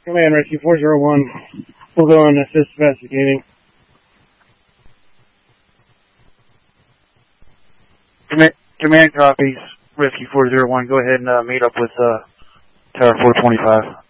Command Rescue 401. We'll go and assist investigating. Command copies. Rescue 401. Go ahead and meet up with Tower 425.